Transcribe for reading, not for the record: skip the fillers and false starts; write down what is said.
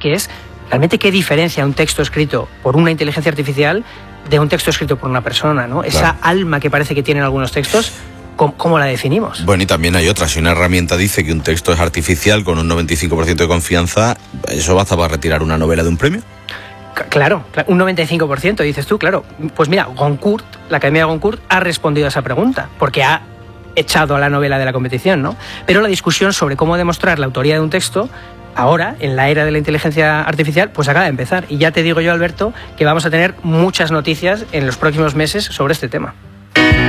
que es realmente qué diferencia un texto escrito por una inteligencia artificial de un texto escrito por una persona, ¿no? Esa alma que parece que tienen algunos textos, ¿cómo la definimos? Bueno, y también hay otra. Si una herramienta dice que un texto es artificial con un 95% de confianza, ¿eso basta para retirar una novela de un premio? Claro, un 95%, dices tú, claro. Pues mira, Goncourt, la Academia de Goncourt, ha respondido a esa pregunta, porque ha echado a la novela de la competición, ¿no? Pero la discusión sobre cómo demostrar la autoría de un texto, ahora, en la era de la inteligencia artificial, pues acaba de empezar. Y ya te digo yo, Alberto, que vamos a tener muchas noticias en los próximos meses sobre este tema.